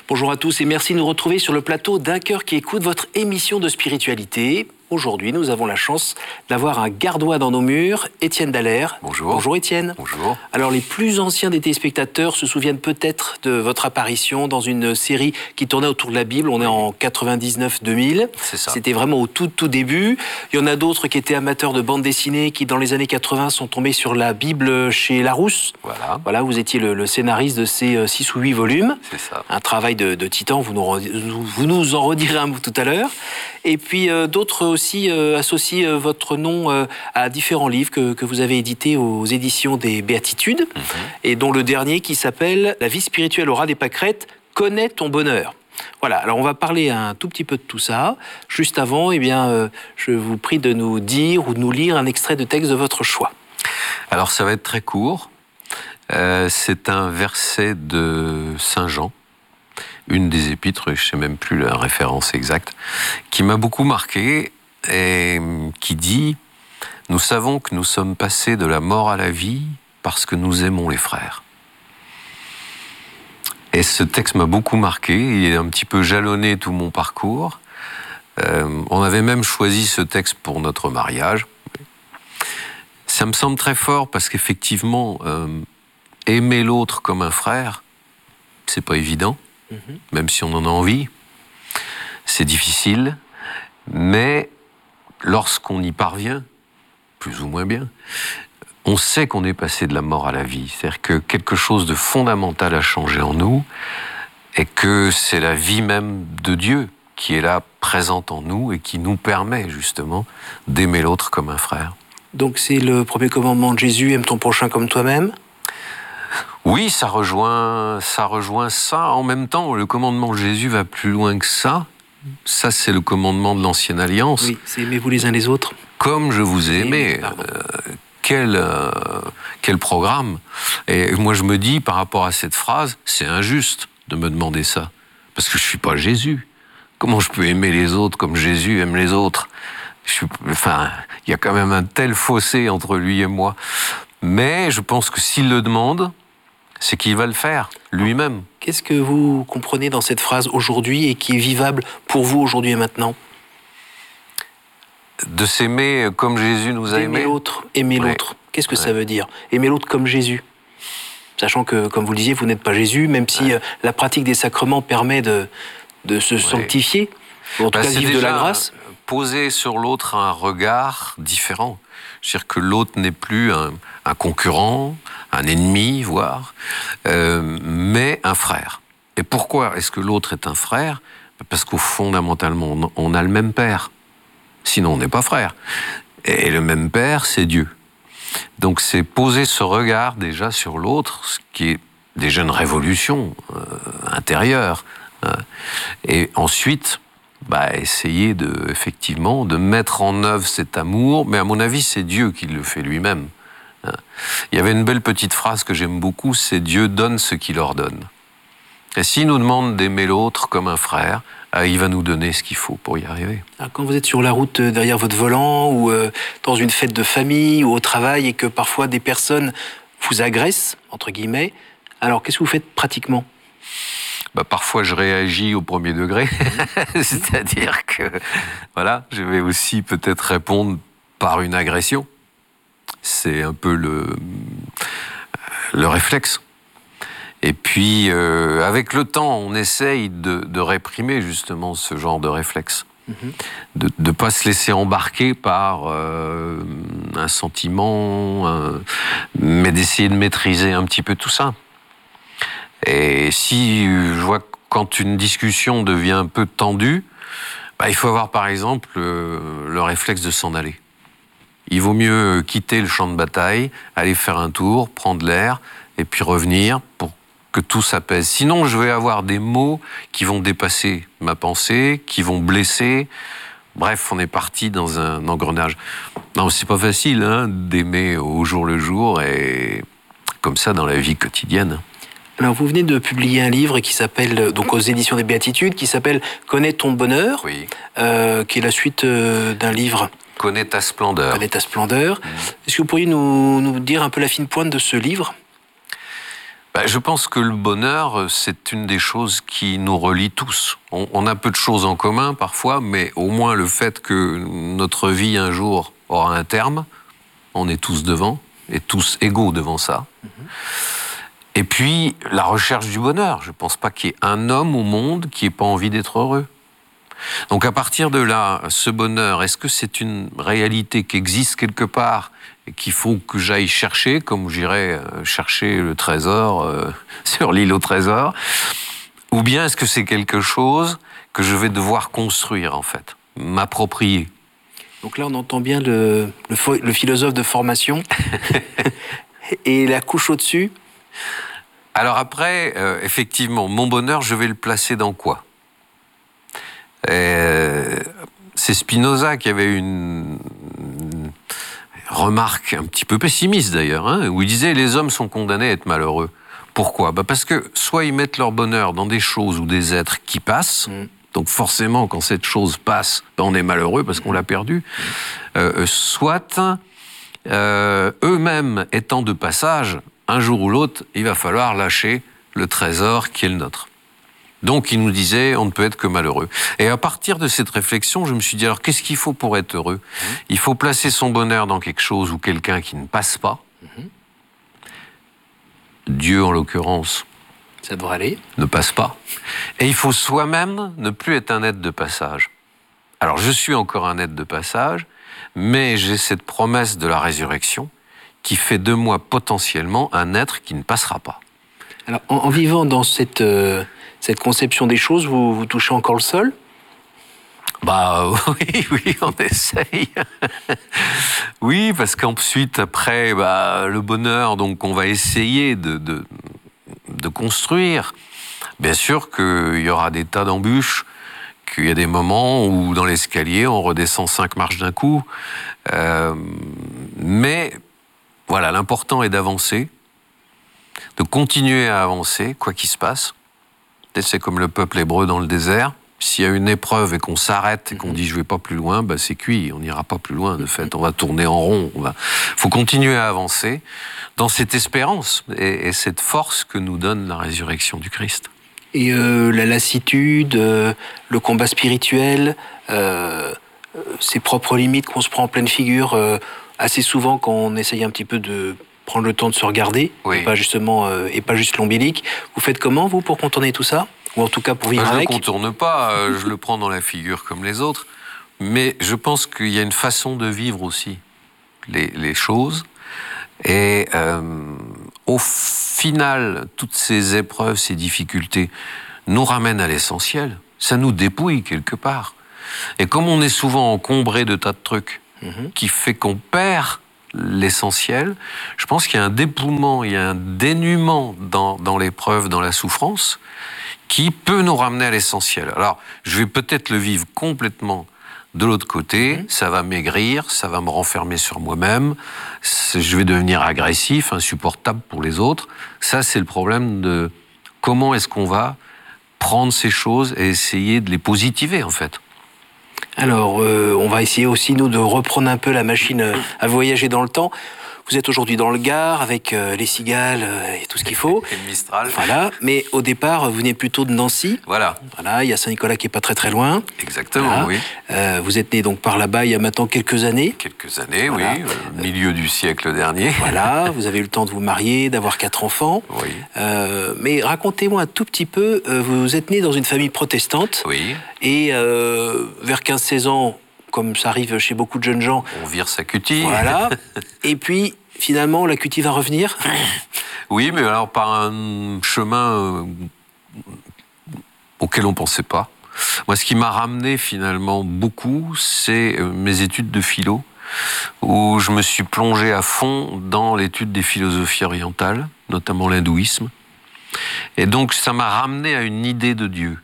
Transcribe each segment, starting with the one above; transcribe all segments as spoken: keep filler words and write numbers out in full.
Bonjour à tous et merci de nous retrouver sur le plateau d'Un cœur qui écoute, votre émission de spiritualité. Aujourd'hui, nous avons la chance d'avoir un gardois dans nos murs, Étienne Dallaire. Bonjour. Bonjour Étienne. Bonjour. Alors les plus anciens des téléspectateurs se souviennent peut-être de votre apparition dans une série qui tournait autour de la Bible. On est en quatre-vingt-dix-neuf deux mille. C'est ça. C'était vraiment au tout tout début. Il y en a d'autres qui étaient amateurs de bande dessinée qui dans les années quatre-vingts sont tombés sur la Bible chez Larousse. Voilà. Voilà, vous étiez le, le scénariste de ces six ou huit volumes. C'est ça. Un travail de, de titan, vous nous, vous nous en redirez un mot tout à l'heure. Et puis euh, d'autres aussi euh, associent euh, votre nom euh, à différents livres que, que vous avez édités aux éditions des Béatitudes, mmh. et dont le dernier qui s'appelle « La vie spirituelle au ras des pâquerettes, connais ton bonheur ». Voilà, alors on va parler un tout petit peu de tout ça. Juste avant, eh bien, euh, je vous prie de nous dire ou de nous lire un extrait de texte de votre choix. Alors ça va être très court. Euh, c'est un verset de Saint Jean, une des épîtres, je ne sais même plus la référence exacte, qui m'a beaucoup marqué et qui dit « Nous savons que nous sommes passés de la mort à la vie parce que nous aimons les frères ». Et ce texte m'a beaucoup marqué, il a un petit peu jalonné tout mon parcours. Euh, on avait même choisi ce texte pour notre mariage. Ça me semble très fort parce qu'effectivement, euh, aimer l'autre comme un frère, c'est pas évident. Même si on en a envie, c'est difficile, mais lorsqu'on y parvient, plus ou moins bien, on sait qu'on est passé de la mort à la vie. C'est-à-dire que quelque chose de fondamental a changé en nous et que c'est la vie même de Dieu qui est là, présente en nous et qui nous permet justement d'aimer l'autre comme un frère. Donc c'est le premier commandement de Jésus, aime ton prochain comme toi-même ? Oui, ça rejoint, ça rejoint ça. En même temps, le commandement de Jésus va plus loin que ça. Ça, c'est le commandement de l'Ancienne Alliance. Oui, c'est aimez-vous les uns les autres. Comme je vous ai aimé. Euh, quel, euh, quel programme. Et moi, je me dis, par rapport à cette phrase, c'est injuste de me demander ça. Parce que je ne suis pas Jésus. Comment je peux aimer les autres comme Jésus aime les autres ? je suis, Enfin, il y a quand même un tel fossé entre lui et moi. Mais je pense que s'il le demande, c'est qu'il va le faire, lui-même. Qu'est-ce que vous comprenez dans cette phrase aujourd'hui et qui est vivable pour vous aujourd'hui et maintenant ? De s'aimer comme Jésus nous a aimés. Aimer l'autre, aimer ouais. l'autre. Qu'est-ce que ouais. ça veut dire ? Aimer l'autre comme Jésus. Sachant que, comme vous le disiez, vous n'êtes pas Jésus, même si ouais. euh, la pratique des sacrements permet de, de se ouais. sanctifier, ou en tout bah, cas vivre de la grâce. Poser sur l'autre un regard différent. C'est-à-dire que l'autre n'est plus un, un concurrent, un ennemi, voire, euh, mais un frère. Et pourquoi est-ce que l'autre est un frère ? Parce qu'au fondamentalement, on a le même père. Sinon, on n'est pas frère. Et le même père, c'est Dieu. Donc c'est poser ce regard déjà sur l'autre, ce qui est déjà une révolution euh, intérieure. Hein. Et ensuite, bah, essayer de, effectivement, de mettre en œuvre cet amour, mais à mon avis, c'est Dieu qui le fait lui-même. Il y avait une belle petite phrase que j'aime beaucoup, c'est « Dieu donne ce qu'il ordonne ». Et s'il nous demande d'aimer l'autre comme un frère, il va nous donner ce qu'il faut pour y arriver. Alors quand vous êtes sur la route derrière votre volant, ou dans une fête de famille, ou au travail, et que parfois des personnes vous agressent, entre guillemets, alors qu'est-ce que vous faites pratiquement ? Bah, parfois, je réagis au premier degré. C'est-à-dire que, voilà, je vais aussi peut-être répondre par une agression. C'est un peu le, le réflexe. Et puis, euh, avec le temps, on essaye de, de réprimer justement ce genre de réflexe. Mm-hmm. De ne pas se laisser embarquer par euh, un sentiment, un, mais d'essayer de maîtriser un petit peu tout ça. Et si je vois que quand une discussion devient un peu tendue, bah, il faut avoir par exemple le, le réflexe de s'en aller. Il vaut mieux quitter le champ de bataille, aller faire un tour, prendre l'air, et puis revenir pour que tout s'apaise. Sinon, je vais avoir des mots qui vont dépasser ma pensée, qui vont blesser. Bref, on est parti dans un engrenage. Non, c'est pas facile hein, d'aimer au jour le jour et comme ça dans la vie quotidienne. Alors, vous venez de publier un livre qui s'appelle, donc aux éditions des Béatitudes, qui s'appelle « Connais ton bonheur oui. », euh, qui est la suite euh, d'un livre. « Connais ta splendeur ». « Connais ta splendeur ». Mmh. Est-ce que vous pourriez nous, nous dire un peu la fine pointe de ce livre ? Ben, je pense que le bonheur, c'est une des choses qui nous relie tous. On, on a peu de choses en commun parfois, mais au moins le fait que notre vie un jour aura un terme, on est tous devant, et tous égaux devant ça. Mmh. Et puis, la recherche du bonheur. Je ne pense pas qu'il y ait un homme au monde qui n'ait pas envie d'être heureux. Donc à partir de là, ce bonheur, est-ce que c'est une réalité qui existe quelque part et qu'il faut que j'aille chercher, comme j'irais chercher le trésor euh, sur l'île au trésor, ou bien est-ce que c'est quelque chose que je vais devoir construire, en fait, m'approprier? Donc là, on entend bien le, le, le philosophe de formation et la couche au-dessus. Alors après, euh, effectivement, mon bonheur, je vais le placer dans quoi? euh, C'est Spinoza qui avait une, une remarque un petit peu pessimiste d'ailleurs, hein, où il disait « les hommes sont condamnés à être malheureux ». Pourquoi? Bah parce que soit ils mettent leur bonheur dans des choses ou des êtres qui passent, mmh. donc forcément quand cette chose passe, bah on est malheureux parce qu'on l'a perdu, mmh. euh, soit euh, eux-mêmes étant de passage, un jour ou l'autre, il va falloir lâcher le trésor qui est le nôtre. Donc, il nous disait, on ne peut être que malheureux. Et à partir de cette réflexion, je me suis dit, alors, qu'est-ce qu'il faut pour être heureux? Mmh. Il faut placer son bonheur dans quelque chose ou quelqu'un qui ne passe pas. Mmh. Dieu, en l'occurrence, ça devrait aller, ne passe pas. Et il faut soi-même ne plus être un être de passage. Alors, je suis encore un être de passage, mais j'ai cette promesse de la résurrection qui fait de moi potentiellement un être qui ne passera pas. Alors, en, en vivant dans cette, euh, cette conception des choses, vous, vous touchez encore le sol? Bah oui, oui, on essaye. Oui, parce qu'ensuite, après, bah, le bonheur, donc on va essayer de, de, de construire. Bien sûr qu'il y aura des tas d'embûches, qu'il y a des moments où dans l'escalier, on redescend cinq marches d'un coup. Euh, mais voilà, l'important est d'avancer, de continuer à avancer, quoi qu'il se passe. C'est comme le peuple hébreu dans le désert. S'il y a une épreuve et qu'on s'arrête et qu'on dit « je ne vais pas plus loin », bah c'est cuit, on n'ira pas plus loin, de fait. On va tourner en rond. Il va... faut continuer à avancer dans cette espérance et, et cette force que nous donne la résurrection du Christ. Et euh, la lassitude, euh, le combat spirituel, euh, ses propres limites qu'on se prend en pleine figure, euh, assez souvent quand on essaye un petit peu de prendre le temps de se regarder, oui. et pas justement euh, et pas juste l'ombilique. Vous faites comment, vous, pour contourner tout ça? Ou en tout cas pour vivre ben, avec? Je ne le contourne pas, euh, je le prends dans la figure comme les autres. Mais je pense qu'il y a une façon de vivre aussi les, les choses. Et euh, au final, toutes ces épreuves, ces difficultés nous ramènent à l'essentiel. Ça nous dépouille quelque part. Et comme on est souvent encombré de tas de trucs, mm-hmm. qui fait qu'on perd l'essentiel, je pense qu'il y a un dépouillement, il y a un dénuement dans, dans l'épreuve, dans la souffrance, qui peut nous ramener à l'essentiel. Alors, je vais peut-être le vivre complètement de l'autre côté, mmh. ça va maigrir, ça va me renfermer sur moi-même, je vais devenir agressif, insupportable pour les autres. Ça, c'est le problème de comment est-ce qu'on va prendre ces choses et essayer de les positiver, en fait. Alors, euh, on va essayer aussi, nous, de reprendre un peu la machine à voyager dans le temps. Vous êtes aujourd'hui dans le Gard avec euh, les cigales euh, et tout ce qu'il faut. Et le Mistral. Voilà. Mais au départ, vous venez plutôt de Nancy. Voilà. Voilà. Il y a Saint-Nicolas qui est pas très très loin. Exactement, voilà. Oui. Euh, vous êtes né donc par là-bas il y a maintenant quelques années. Quelques années, voilà. Oui. Au milieu du siècle dernier. Voilà. Vous avez eu le temps de vous marier, d'avoir quatre enfants. Oui. Euh, mais racontez-moi un tout petit peu. Euh, vous êtes né dans une famille protestante. Oui. Et euh, vers quinze seize ans, comme ça arrive chez beaucoup de jeunes gens. On vire sa cutie. Voilà. Et puis, finalement, la cutie va revenir. Oui, mais alors par un chemin auquel on ne pensait pas. Moi, ce qui m'a ramené finalement beaucoup, c'est mes études de philo, où je me suis plongé à fond dans l'étude des philosophies orientales, notamment l'hindouisme. Et donc, ça m'a ramené à une idée de Dieu.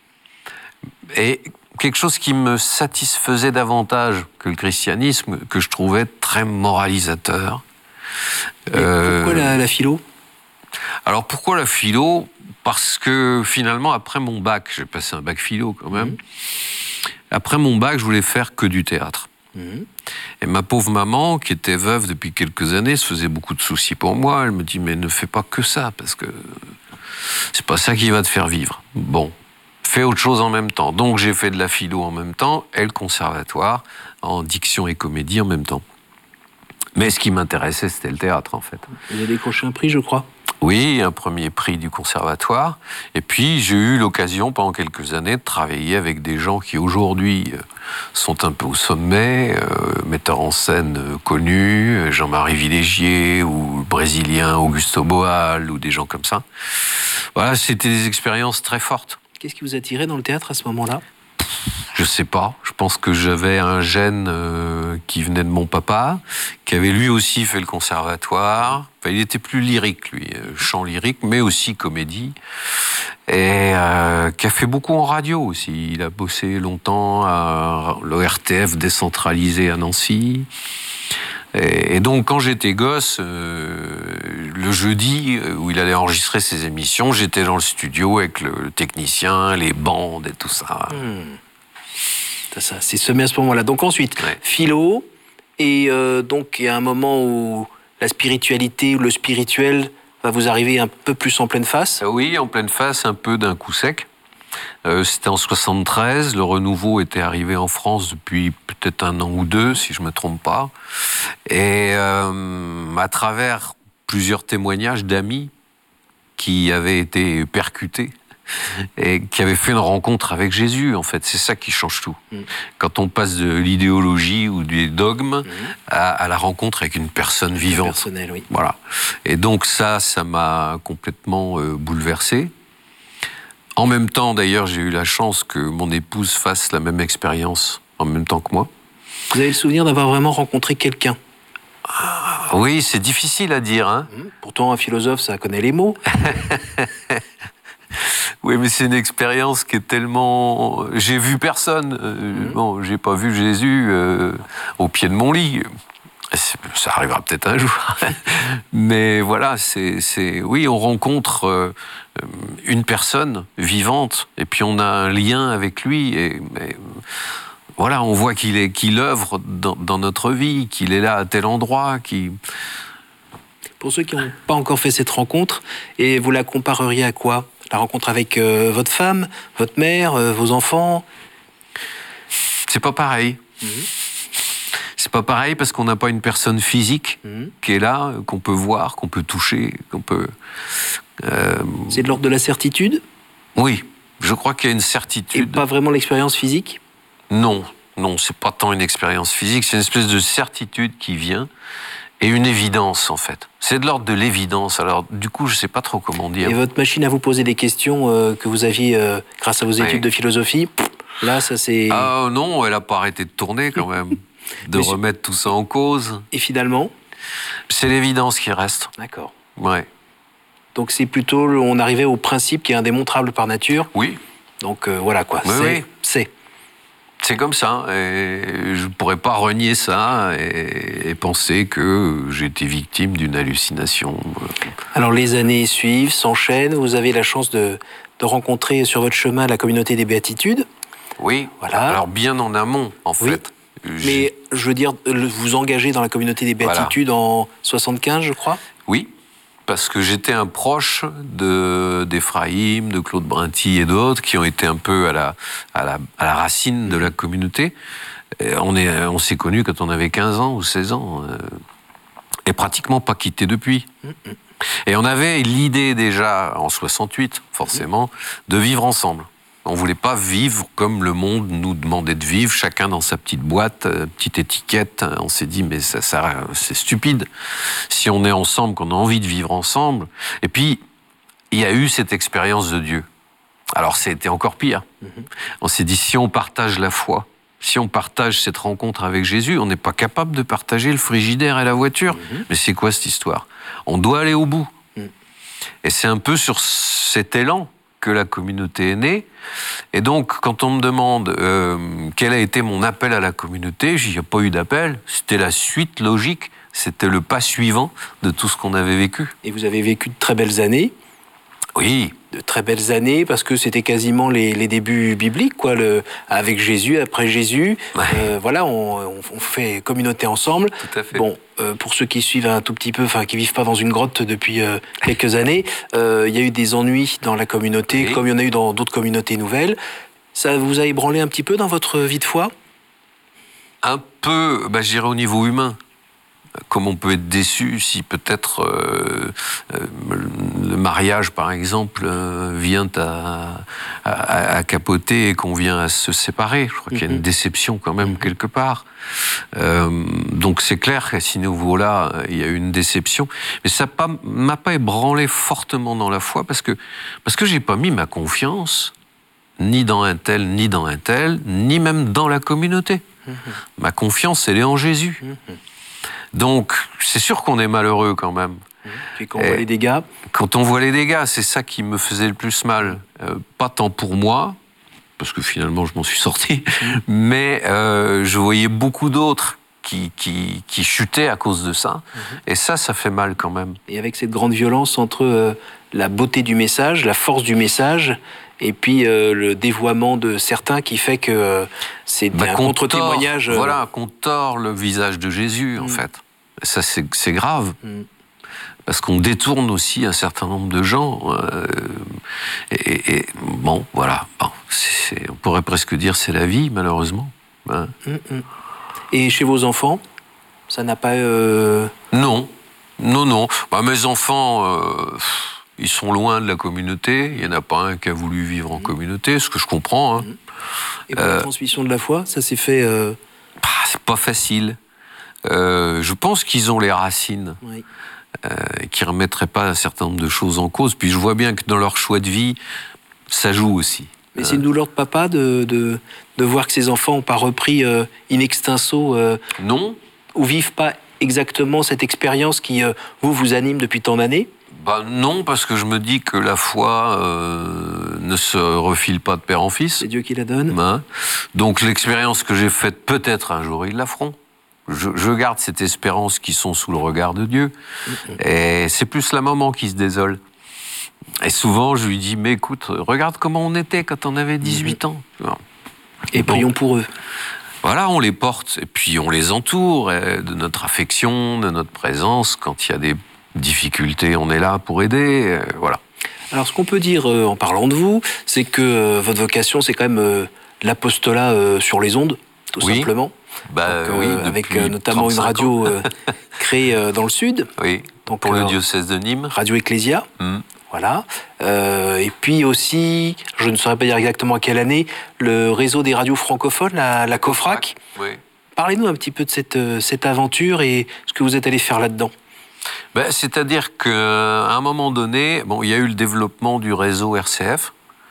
Et quelque chose qui me satisfaisait davantage que le christianisme, que je trouvais très moralisateur. Euh... Pourquoi la, la philo? Alors pourquoi la philo? Parce que finalement, après mon bac, j'ai passé un bac philo quand même, mmh. après mon bac, je voulais faire que du théâtre. Mmh. Et ma pauvre maman, qui était veuve depuis quelques années, se faisait beaucoup de soucis pour moi. Elle me dit, mais ne fais pas que ça, parce que c'est pas ça qui va te faire vivre. Bon, fais autre chose en même temps. Donc j'ai fait de la philo en même temps et le conservatoire en diction et comédie en même temps. Mais ce qui m'intéressait, c'était le théâtre, en fait. Vous avez décroché un prix, je crois. Oui, un premier prix du conservatoire. Et puis, j'ai eu l'occasion, pendant quelques années, de travailler avec des gens qui, aujourd'hui, sont un peu au sommet, euh, metteurs en scène euh, connus, Jean-Marie Villégier, ou le Brésilien Augusto Boal, ou des gens comme ça. Voilà, c'était des expériences très fortes. Qu'est-ce qui vous a attiré dans le théâtre à ce moment-là ? Je sais pas. Je pense que j'avais un gène euh, qui venait de mon papa, qui avait lui aussi fait le conservatoire. Enfin, il était plus lyrique, lui, euh, chant lyrique, mais aussi comédie. Et euh, qui a fait beaucoup en radio aussi. Il a bossé longtemps à l'O R T F décentralisé à Nancy. Et, et donc, quand j'étais gosse, euh, le jeudi où il allait enregistrer ses émissions, j'étais dans le studio avec le, le technicien, les bandes et tout ça. Mmh. Ça, c'est semé à ce moment-là. Donc ensuite, ouais. philo, et euh, donc il y a un moment où la spiritualité ou le spirituel va vous arriver un peu plus en pleine face. Oui, en pleine face, un peu d'un coup sec. Euh, c'était en soixante-treize, le renouveau était arrivé en France depuis peut-être un an ou deux, si je ne me trompe pas. Et euh, à travers plusieurs témoignages d'amis qui avaient été percutés, et qui avait fait une rencontre avec Jésus, en fait. C'est ça qui change tout. Mmh. Quand on passe de l'idéologie ou des dogmes mmh. à, à la rencontre avec une personne vivante. Personnel, oui. Voilà. Et donc ça, ça m'a complètement euh, bouleversé. En même temps, d'ailleurs, j'ai eu la chance que mon épouse fasse la même expérience en même temps que moi. Vous avez le souvenir d'avoir vraiment rencontré quelqu'un ? Ah, oui, c'est difficile à dire. Hein. Mmh. Pourtant, un philosophe, ça connaît les mots. Oui, mais c'est une expérience qui est tellement... J'ai vu personne. Euh, mmh. Bon, j'ai pas vu Jésus euh, au pied de mon lit. Ça arrivera peut-être un jour. Mais voilà, c'est, c'est... Oui, on rencontre euh, une personne vivante, et puis on a un lien avec lui. Et, mais, voilà, on voit qu'il, est, qu'il œuvre dans, dans notre vie, qu'il est là à tel endroit, qu'il... Pour ceux qui n'ont pas encore fait cette rencontre, et vous la compareriez à quoi ? La rencontre avec euh, votre femme, votre mère, euh, vos enfants ? C'est pas pareil. Mmh. C'est pas pareil parce qu'on n'a pas une personne physique mmh. qui est là, qu'on peut voir, qu'on peut toucher, qu'on peut... Euh... C'est de l'ordre de la certitude ? Oui, je crois qu'il y a une certitude. Et pas vraiment l'expérience physique ? Non, non, c'est pas tant une expérience physique, c'est une espèce de certitude qui vient... Et une évidence, en fait. C'est de l'ordre de l'évidence. Alors, du coup, je ne sais pas trop comment dire. Et votre machine à vous poser des questions euh, que vous aviez euh, grâce à vos études oui. de philosophie, là, ça c'est... Ah non, elle n'a pas arrêté de tourner, quand même. De remettre tout ça en cause. Et finalement ? C'est l'évidence qui reste. D'accord. Ouais. Donc, c'est plutôt... On arrivait au principe qui est indémontrable par nature. Oui. Donc, euh, voilà, quoi. Oui, c'est... oui. c'est. C'est comme ça, et je ne pourrais pas renier ça et, et penser que j'ai été victime d'une hallucination. Alors les années suivent, s'enchaînent, vous avez la chance de, de rencontrer sur votre chemin la communauté des Béatitudes. Oui, voilà. Alors bien en amont, en oui. fait. Mais je veux dire, vous engagez dans la communauté des Béatitudes voilà. en soixante-quinze, je crois ? Oui. Parce que j'étais un proche de, d'Ephraïm, de Claude Brinty et d'autres qui ont été un peu à la, à la, à la racine de la communauté. Et on, est, on s'est connus quand on avait quinze ans ou seize ans. Euh, et pratiquement pas quittés depuis. Et on avait l'idée déjà, en soixante-huit, forcément, de vivre ensemble. On ne voulait pas vivre comme le monde nous demandait de vivre, chacun dans sa petite boîte, euh, petite étiquette. On s'est dit, mais ça, ça, c'est stupide. Si on est ensemble, qu'on a envie de vivre ensemble. Et puis, il y a eu cette expérience de Dieu. Alors, c'était encore pire. Mm-hmm. On s'est dit, si on partage la foi, si on partage cette rencontre avec Jésus, on n'est pas capable de partager le frigidaire et la voiture. Mm-hmm. Mais c'est quoi cette histoire ? On doit aller au bout. Mm. Et c'est un peu sur cet élan que la communauté est née. Et donc, quand on me demande euh, quel a été mon appel à la communauté, il n'y a pas eu d'appel. C'était la suite logique. C'était le pas suivant de tout ce qu'on avait vécu. Et vous avez vécu de très belles années. Oui. de très belles années, parce que c'était quasiment les, les débuts bibliques, quoi, le, avec Jésus, après Jésus. Ouais. Euh, voilà, on, on, on fait communauté ensemble. Tout à fait. Bon, euh, pour ceux qui suivent un tout petit peu, enfin qui vivent pas dans une grotte depuis euh, quelques années, euh, il y a eu des ennuis dans la communauté, Oui. comme il y en a eu dans d'autres communautés nouvelles. Ça vous a ébranlé un petit peu dans votre vie de foi? Un peu, bah, je dirais au niveau humain. Comme on peut être déçu si peut-être euh, euh, le mariage, par exemple, euh, vient à, à, à capoter et qu'on vient à se séparer. Je crois qu'il y a une déception quand même quelque part. Euh, donc c'est clair qu'à ce niveau-là, il y a eu une déception. Mais ça ne m'a pas ébranlé fortement dans la foi parce que, parce que je n'ai pas mis ma confiance ni dans un tel, ni dans un tel, ni même dans la communauté. Mmh. Ma confiance, elle est en Jésus. Mmh. Donc, c'est sûr qu'on est malheureux quand même. Puis quand on voit les dégâts. Quand on voit les dégâts, c'est ça qui me faisait le plus mal. Euh, pas tant pour moi, parce que finalement je m'en suis sorti, mmh. mais euh, je voyais beaucoup d'autres qui, qui, qui chutaient à cause de ça. Mmh. Et ça, ça fait mal quand même. Et avec cette grande violence entre euh, la beauté du message, la force du message, et puis euh, le dévoiement de certains qui fait que euh, c'est bah, un contre-témoignage. Euh... Voilà, qu'on tord le visage de Jésus, mmh. en fait. Ça, c'est grave. Mmh. Parce qu'on détourne aussi un certain nombre de gens. Euh, et, et bon, voilà. Bon, on pourrait presque dire c'est la vie, malheureusement. Hein. Mmh, mmh. Et chez vos enfants, ça n'a pas... Euh... Non. Non, non. Bah, mes enfants... Euh... Ils sont loin de la communauté. Il n'y en a pas un qui a voulu vivre en mmh. communauté, ce que je comprends. Hein. Et pour euh, la transmission de la foi, ça s'est fait... Euh... Bah, c'est pas facile. Euh, je pense qu'ils ont les racines, oui. euh, qui ne remettraient pas un certain nombre de choses en cause. Puis je vois bien que dans leur choix de vie, ça joue aussi. Mais euh... c'est une douleur de papa de, de, de voir que ses enfants n'ont pas repris euh, in extenso euh, non. Ou vivent pas exactement cette expérience qui, euh, vous, vous anime depuis tant d'années. Bah non, parce que je me dis que la foi euh, ne se refile pas de père en fils. C'est Dieu qui la donne. Hein. Donc l'expérience que j'ai faite, peut-être un jour ils la feront. Je, je garde cette espérance qu'ils sont sous le regard de Dieu. Mm-hmm. Et c'est plus la maman qui se désole. Et souvent, je lui dis, mais écoute, regarde comment on était quand on avait dix-huit mm-hmm. ans. Et bon, prions pour eux. Voilà, on les porte, et puis on les entoure de notre affection, de notre présence. Quand il y a des difficultés, on est là pour aider, euh, voilà. Alors, ce qu'on peut dire euh, en parlant de vous, c'est que euh, votre vocation, c'est quand même euh, l'apostolat euh, sur les ondes, tout oui. simplement. Bah, Donc, euh, oui, avec euh, notamment une radio euh, créée euh, dans le sud. Oui, donc, pour euh, le diocèse de Nîmes. Radio Ecclésia. Mm. Voilà. Euh, et puis aussi, je ne saurais pas dire exactement à quelle année, le réseau des radios francophones, la, la COFRAC. Oui. Parlez-nous un petit peu de cette, cette aventure et ce que vous êtes allé faire là-dedans. Ben, c'est-à-dire qu'à un moment donné, bon, il y a eu le développement du réseau R C F.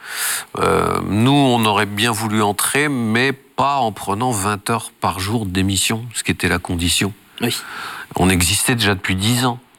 Euh, nous, on aurait bien voulu entrer, mais pas en prenant vingt heures par jour d'émission, ce qui était la condition. Oui. On existait déjà depuis dix ans.